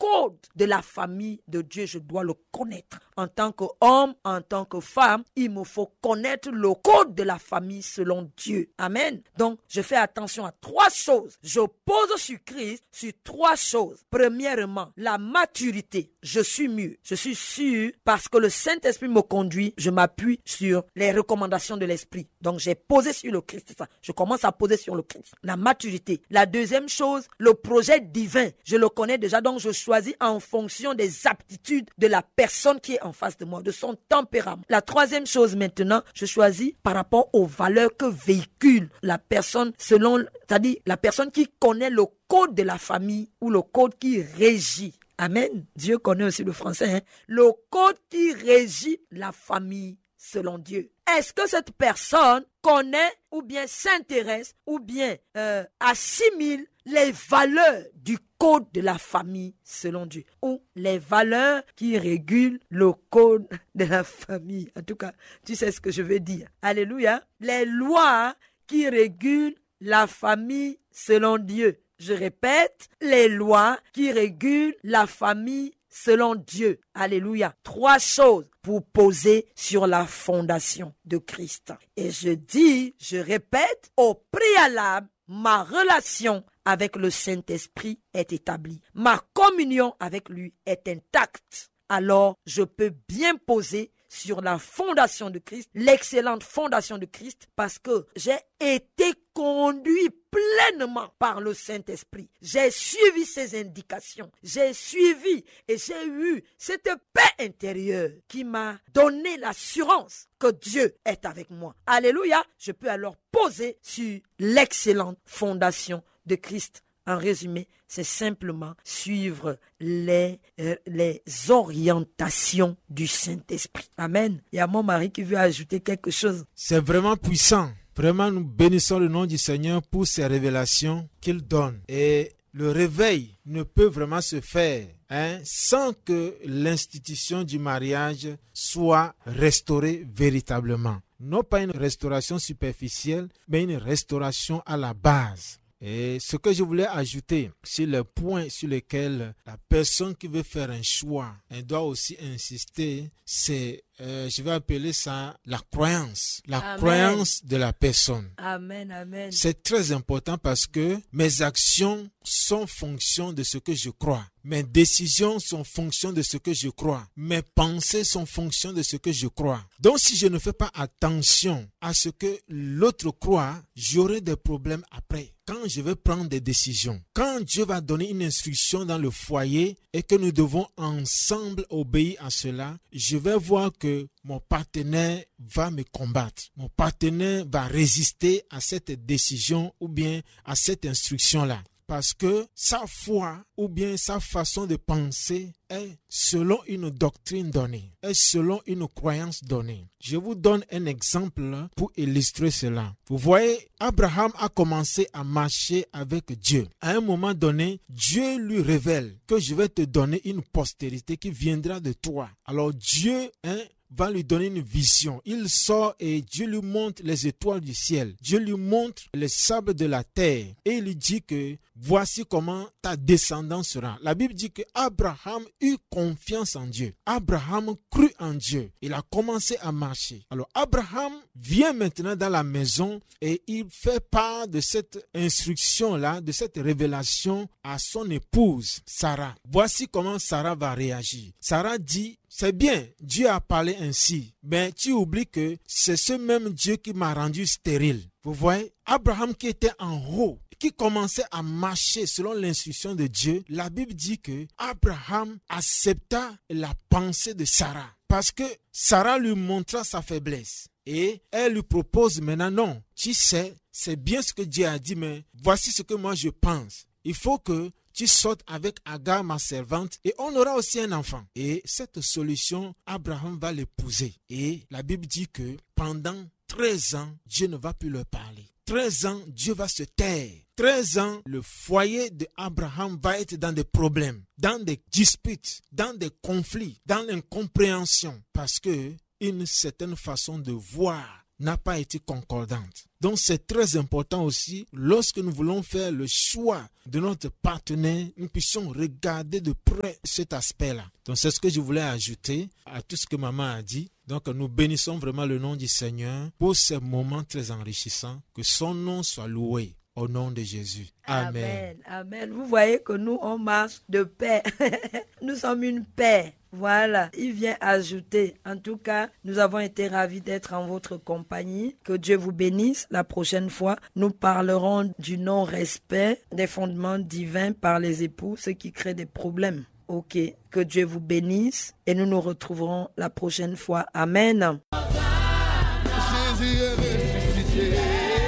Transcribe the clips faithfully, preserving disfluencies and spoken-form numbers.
code de la famille de Dieu, je dois le connaître. En tant qu'homme, en tant que femme, il me faut connaître le code de la famille selon Dieu. Amen. Donc, je fais attention à trois choses. Je pose sur Christ sur trois choses. Premièrement, la maturité. Je suis mûr. Je suis sûr parce que le Saint-Esprit me conduit. Je m'appuie sur les recommandations de l'Esprit. Donc, j'ai posé sur le Christ. Ça. Je commence à poser sur le Christ. La maturité. La deuxième chose, le projet divin. Je le connais déjà, donc je choisis en fonction des aptitudes de la personne qui est en face de moi, de son tempérament. La troisième chose maintenant, je choisis par rapport aux valeurs que véhicule la personne selon, c'est-à-dire la personne qui connaît le code de la famille ou le code qui régit. Amen. Dieu connaît aussi le français. Hein? Le code qui régit la famille selon Dieu. Est-ce que cette personne connaît ou bien s'intéresse ou bien euh, assimile les valeurs du code de la famille selon Dieu ou les valeurs qui régulent le code de la famille? En tout cas, tu sais ce que je veux dire. Alléluia. Les lois qui régulent la famille selon Dieu. Je répète, les lois qui régulent la famille selon Dieu. Alléluia. Trois choses pour poser sur la fondation de Christ. Et je dis, je répète, au préalable, ma relation avec le Saint-Esprit est établie. Ma communion avec lui est intacte. Alors, je peux bien poser sur la fondation de Christ, l'excellente fondation de Christ, parce que j'ai été conduit pleinement par le Saint-Esprit. J'ai suivi ses indications. J'ai suivi et j'ai eu cette paix intérieure qui m'a donné l'assurance que Dieu est avec moi. Alléluia. Je peux alors poser sur l'excellente fondation de Christ. En résumé, c'est simplement suivre les, euh, les orientations du Saint-Esprit. Amen. Il y a mon mari qui veut ajouter quelque chose. C'est vraiment puissant. Vraiment, nous bénissons le nom du Seigneur pour ces révélations qu'il donne. Et le réveil ne peut vraiment se faire hein, sans que l'institution du mariage soit restaurée véritablement. Non pas une restauration superficielle, mais une restauration à la base. Et ce que je voulais ajouter sur le point sur lequel la personne qui veut faire un choix, elle doit aussi insister, c'est, euh, je vais appeler ça la croyance, la Amen. croyance de la personne. Amen, amen. C'est très important parce que mes actions sont fonction de ce que je crois. Mes décisions sont fonction de ce que je crois. Mes pensées sont fonction de ce que je crois. Donc si je ne fais pas attention à ce que l'autre croit, j'aurai des problèmes après. Quand je vais prendre des décisions, quand Dieu va donner une instruction dans le foyer et que nous devons ensemble obéir à cela, je vais voir que mon partenaire va me combattre. Mon partenaire va résister à cette décision ou bien à cette instruction-là. Parce que sa foi ou bien sa façon de penser est selon une doctrine donnée, est selon une croyance donnée. Je vous donne un exemple pour illustrer cela. Vous voyez, Abraham a commencé à marcher avec Dieu. À un moment donné, Dieu lui révèle que je vais te donner une postérité qui viendra de toi. Alors Dieu, hein, va lui donner une vision. Il sort et Dieu lui montre les étoiles du ciel. Dieu lui montre les sables de la terre. Et il lui dit que voici comment ta descendance sera. La Bible dit que Abraham eut confiance en Dieu. Abraham crut en Dieu. Il a commencé à marcher. Alors Abraham vient maintenant dans la maison et il fait part de cette instruction-là, de cette révélation à son épouse, Sarah. Voici comment Sarah va réagir. Sarah dit, c'est bien, Dieu a parlé ainsi, mais tu oublies que c'est ce même Dieu qui m'a rendu stérile. Vous voyez, Abraham qui était en haut, qui commençait à marcher selon l'instruction de Dieu, la Bible dit que Abraham accepta la pensée de Sarah parce que Sarah lui montra sa faiblesse et elle lui propose maintenant, non, tu sais, c'est bien ce que Dieu a dit, mais voici ce que moi je pense. Il faut que tu sortes avec Agar, ma servante, et on aura aussi un enfant. Et cette solution, Abraham va l'épouser. Et la Bible dit que pendant treize ans, Dieu ne va plus leur parler. treize ans, Dieu va se taire. treize ans, le foyer d'Abraham va être dans des problèmes, dans des disputes, dans des conflits, dans l'incompréhension. Parce que une certaine façon de voir n'a pas été concordante. Donc c'est très important aussi, lorsque nous voulons faire le choix de notre partenaire, nous puissions regarder de près cet aspect-là. Donc c'est ce que je voulais ajouter à tout ce que maman a dit. Donc nous bénissons vraiment le nom du Seigneur pour ces moments très enrichissants. Que son nom soit loué. Au nom de Jésus. Amen. Amen. Amen. Vous voyez que nous, on marche de paix. Nous sommes une paix. Voilà. Il vient ajouter. En tout cas, nous avons été ravis d'être en votre compagnie. Que Dieu vous bénisse. La prochaine fois, nous parlerons du non-respect des fondements divins par les époux, ce qui crée des problèmes. Ok. Que Dieu vous bénisse. Et nous nous retrouverons la prochaine fois. Amen. Jésus est ressuscité.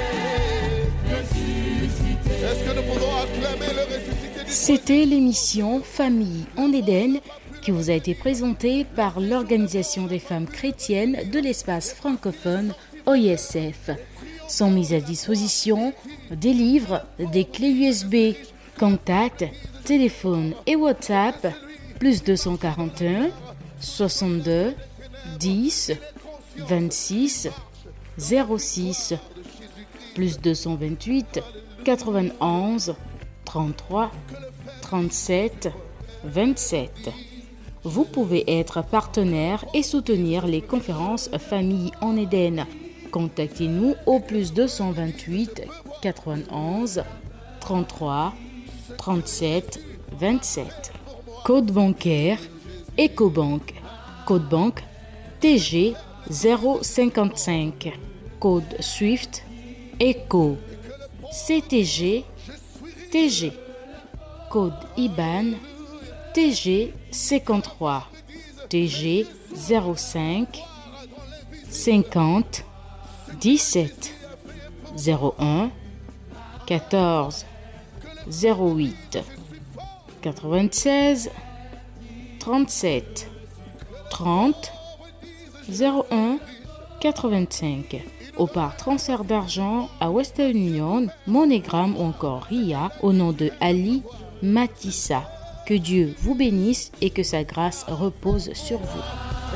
Est-ce que nous pouvons acclamer le ressuscité du C'était l'émission Famille en Éden qui vous a été présentée par l'Organisation des femmes chrétiennes de l'espace francophone O I S F. Sont mises à disposition des livres, des clés U S B, contacts, téléphone et WhatsApp, plus deux cent quarante et un, soixante-deux, dix, vingt-six, zéro six, plus deux cent vingt-huit, quatre-vingt-onze, trente-trois, trente-sept, vingt-sept. Vous pouvez être partenaire et soutenir les conférences Famille en Éden. Contactez-nous au plus deux cent vingt-huit, quatre-vingt-onze, trente-trois, trente-sept, vingt-sept. Code bancaire Ecobank. Code banque T G zéro cinquante-cinq. Code Swift Eco. C T G T G. Code I B A N T G cinquante-trois. T G zéro cinq cinquante dix-sept zéro un quatorze zéro huit quatre-vingt-seize trente-sept trente zéro un quatre-vingt-cinq. Ou par transfert d'argent à Western Union, MoneyGram ou encore R I A au nom de Ali Matissa. Que Dieu vous bénisse et que sa grâce repose sur vous.